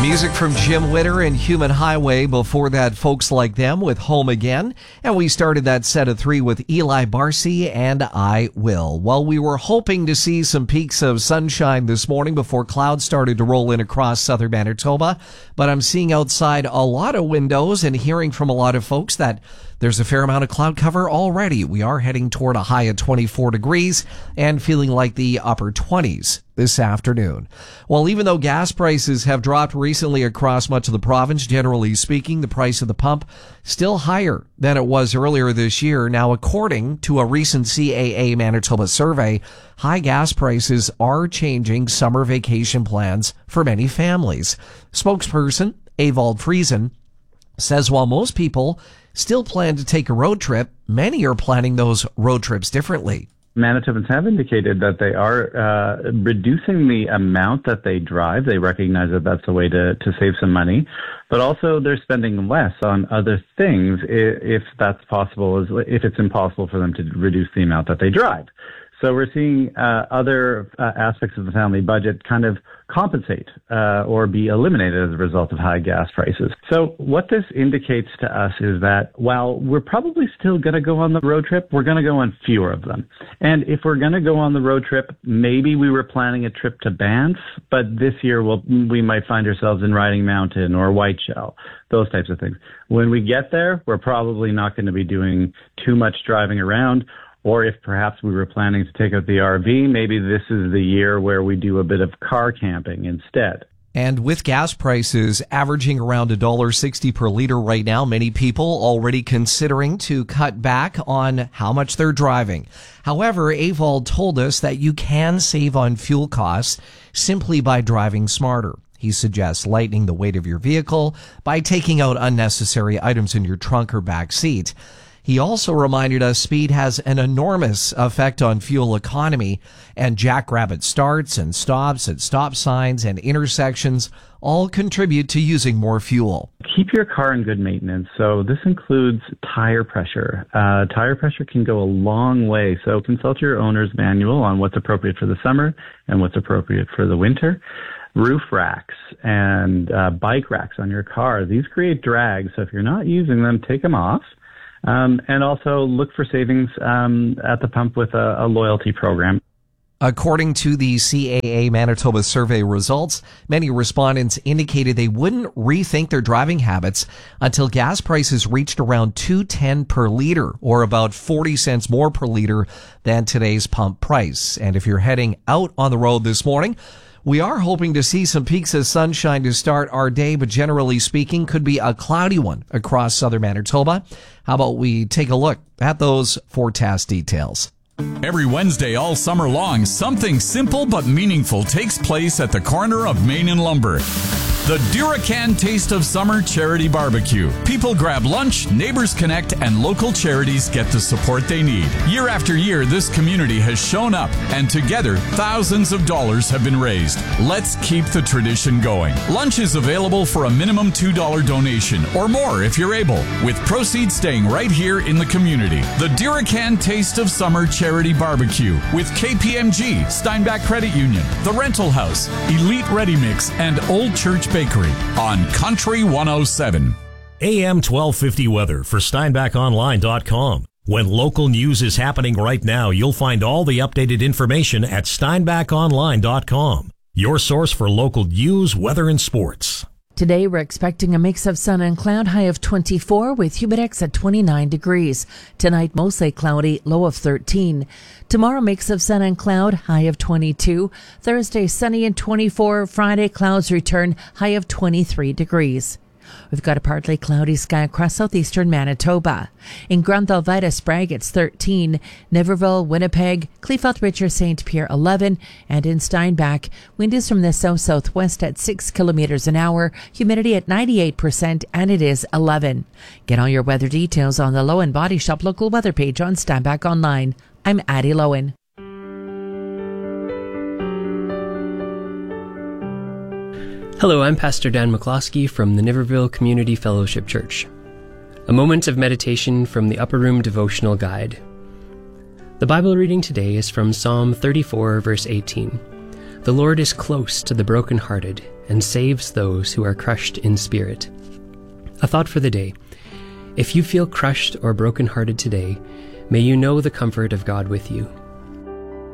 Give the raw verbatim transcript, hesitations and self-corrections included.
Music from Jim Witter and Human Highway. Before that, Folks Like Them with Home Again. And we started that set of three with Eli Barcy and I Will. Well, we were hoping to see some peaks of sunshine this morning before clouds started to roll in across southern Manitoba. But I'm seeing outside a lot of windows and hearing from a lot of folks that there's a fair amount of cloud cover already. We are heading toward a high of twenty-four degrees and feeling like the upper twenties this afternoon. Well, even though gas prices have dropped recently across much of the province, generally speaking, the price of the pump still higher than it was earlier this year. Now, according to a recent C A A Manitoba survey, high gas prices are changing summer vacation plans for many families. Spokesperson Evald Friesen says while most people still plan to take a road trip, many are planning those road trips differently. Manitobans have indicated that they are uh, reducing the amount that they drive. They recognize that that's a way to, to save some money, but also they're spending less on other things if that's possible, if it's impossible for them to reduce the amount that they drive. So we're seeing uh, other uh, aspects of the family budget kind of compensate uh, or be eliminated as a result of high gas prices. So what this indicates to us is that while we're probably still going to go on the road trip, we're going to go on fewer of them. And if we're going to go on the road trip, maybe we were planning a trip to Banff, but this year we'll, we might find ourselves in Riding Mountain or Whiteshell, those types of things. When we get there, we're probably not going to be doing too much driving around. Or if perhaps we were planning to take out the R V, maybe this is the year where we do a bit of car camping instead. And with gas prices averaging around one dollar sixty per liter right now, many people already considering to cut back on how much they're driving. However, Evald told us that you can save on fuel costs simply by driving smarter. He suggests lightening the weight of your vehicle by taking out unnecessary items in your trunk or back seat. He also reminded us speed has an enormous effect on fuel economy, and jackrabbit starts and stops at stop signs and intersections all contribute to using more fuel. Keep your car in good maintenance. So this includes tire pressure. Uh, tire pressure can go a long way. So consult your owner's manual on what's appropriate for the summer and what's appropriate for the winter. Roof racks and uh, bike racks on your car, these create drag. So if you're not using them, take them off. Um, and also look for savings um, at the pump with a, a loyalty program. According to the C A A Manitoba survey results, many respondents indicated they wouldn't rethink their driving habits until gas prices reached around two dollars and ten cents per liter, or about forty cents more per liter than today's pump price. And if you're heading out on the road this morning, we are hoping to see some peaks of sunshine to start our day, but generally speaking, could be a cloudy one across southern Manitoba. How about we take a look at those forecast details? Every Wednesday all summer long, something simple but meaningful takes place at the corner of Main and Lumber. The Duracan Taste of Summer Charity Barbecue. People grab lunch, neighbors connect, and local charities get the support they need. Year after year, this community has shown up, and together, thousands of dollars have been raised. Let's keep the tradition going. Lunch is available for a minimum two dollars donation, or more if you're able, with proceeds staying right here in the community. The Duracan Taste of Summer Charity Barbecue with K P M G, Steinbach Credit Union, The Rental House, Elite Ready Mix, and Old Church Bakery on Country one oh seven. A M twelve fifty weather for Steinbach Online dot com. When local news is happening right now, you'll find all the updated information at Steinbach Online dot com. Your source for local news, weather, and sports. Today, we're expecting a mix of sun and cloud, high of twenty-four with humidex at twenty-nine degrees. Tonight, mostly cloudy, low of thirteen. Tomorrow, mix of sun and cloud, high of twenty-two. Thursday, sunny and twenty-four. Friday, clouds return, high of twenty-three degrees. We've got a partly cloudy sky across southeastern Manitoba. In Grand Helvetia, Sprague, it's thirteen. Niverville, Winnipeg, Kleefeld, Richer, Saint Pierre, eleven. And in Steinbach, wind is from the south-southwest at six kilometers an hour, humidity at ninety-eight percent, and it is eleven. Get all your weather details on the Lowen Body Shop local weather page on Steinbach Online. I'm Addie Lowen. Hello, I'm Pastor Dan McCloskey from the Niverville Community Fellowship Church. A moment of meditation from the Upper Room Devotional Guide. The Bible reading today is from Psalm thirty-four, verse eighteen. The Lord is close to the brokenhearted and saves those who are crushed in spirit. A thought for the day. If you feel crushed or brokenhearted today, may you know the comfort of God with you.